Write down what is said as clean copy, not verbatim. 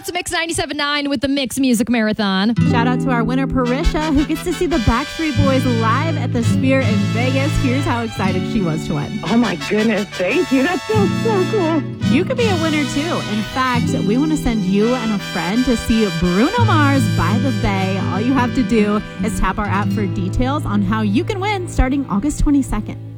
It's Mix 97.9 with the Mix Music Marathon. Shout out to our winner, Parisha, who gets to see the Backstreet Boys live at the Sphere in Vegas. Here's how excited she was to win. Oh my goodness, thank you. That feels so cool. You could be a winner too. In fact, we want to send you and a friend to see Bruno Mars by the Bay. All you have to do is tap our app for details on how you can win starting August 22nd.